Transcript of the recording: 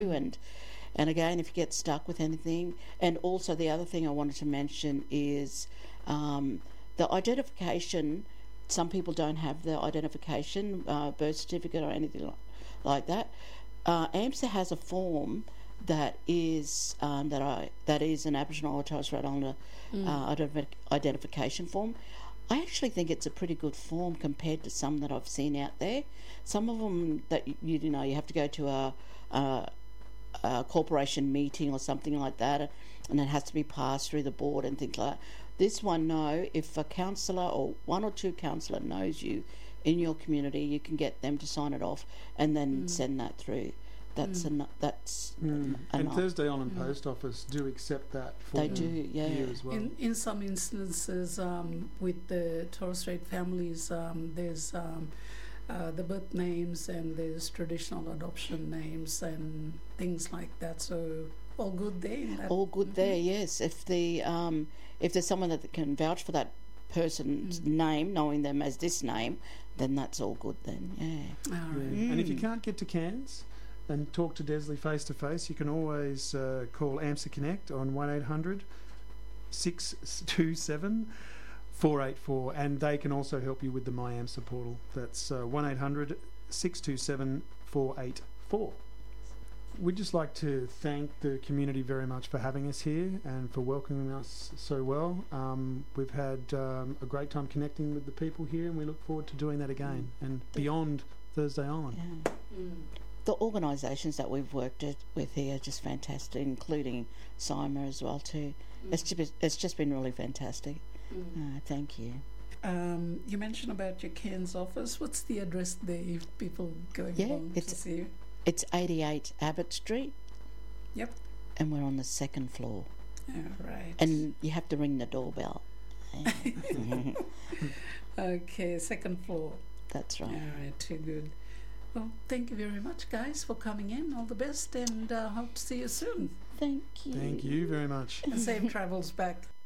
And again, if you get stuck with anything, and also the other thing I wanted to mention is the identification. Some people don't have the identification, birth certificate or anything like that. AMSA has a form that is an Aboriginal or Torres Strait Islander identification form. I actually think it's a pretty good form compared to some that I've seen out there. Some of them that you have to go to a corporation meeting or something like that, and it has to be passed through the board and things like that. This one, no. If a councillor or one or two councillor knows you in your community, you can get them to sign it off and then send that through. That's and Thursday Island Post Office do accept that form. They do, yeah. Here as well. In some instances, with the Torres Strait families, there's the birth names and there's traditional adoption names and things like that. So all good there. All good there, yes. If there's someone that can vouch for that person's name, knowing them as this name, then that's all good then, yeah. All right. And if you can't get to Cairns and talk to Desley face to face, you can always call AMSA Connect on 1800 627 484, and they can also help you with the My AMSA portal. That's 1800 627 484. We'd just like to thank the community very much for having us here and for welcoming us so well. We've had a great time connecting with the people here, and we look forward to doing that again and beyond Thursday Island. Yeah. The organisations that we've worked with here are just fantastic, including CIMA as well too. It's just been really fantastic. Thank you. You mentioned about your Cairns office. What's the address there if people going along to see you? It's 88 Abbott Street. Yep. And we're on the second floor. All right. And you have to ring the doorbell. Okay, second floor. That's right. All right, too good. Well, thank you very much, guys, for coming in. All the best, and hope to see you soon. Thank you. Thank you very much. And safe travels back.